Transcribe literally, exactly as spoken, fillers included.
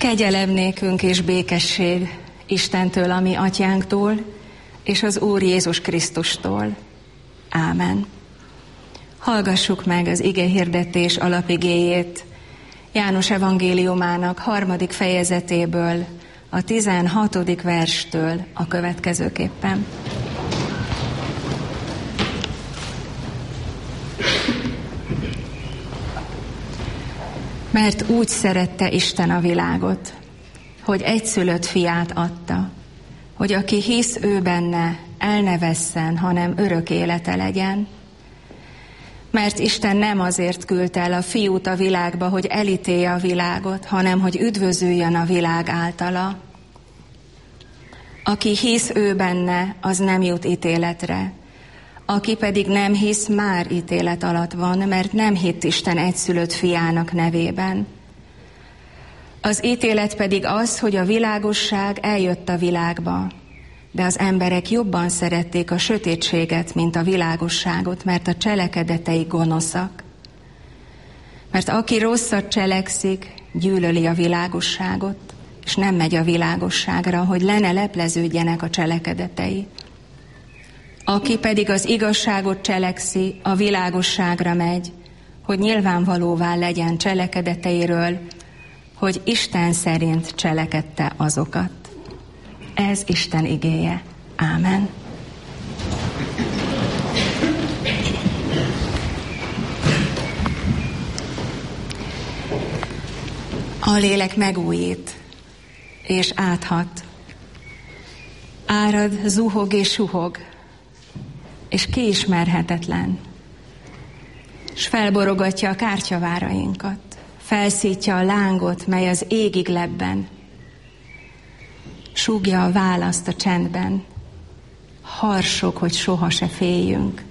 Kegyelem nékünk és békesség Istentől, a mi atyánktól, és az Úr Jézus Krisztustól. Ámen. Hallgassuk meg az igehirdetés alapigéjét János evangéliumának harmadik fejezetéből, a tizenhatodik verstől a következőképpen. Mert úgy szerette Isten a világot, hogy egyszülött fiát adta, hogy aki hisz ő benne, el ne vesszen, hanem örök élete legyen. Mert Isten nem azért küldte el a fiút a világba, hogy elítélje a világot, hanem hogy üdvözüljön a világ általa. Aki hisz ő benne, az nem jut ítéletre. Aki pedig nem hisz, már ítélet alatt van, mert nem hitt Isten egyszülött fiának nevében. Az ítélet pedig az, hogy a világosság eljött a világba, de az emberek jobban szerették a sötétséget, mint a világosságot, mert a cselekedetei gonoszak. Mert aki rosszat cselekszik, gyűlöli a világosságot, és nem megy a világosságra, hogy le ne lepleződjenek a cselekedetei. Aki pedig az igazságot cselekszi, a világosságra megy, hogy nyilvánvalóvá legyen cselekedeteiről, hogy Isten szerint cselekedte azokat. Ez Isten igéje. Ámen. A lélek megújít és áthat. Árad, zuhog és suhog, és kiismerhetetlen, és felborogatja a kártyavárainkat, felszítja a lángot, mely az égig lebben, súgja a választ a csendben, harsog, hogy soha se féljünk.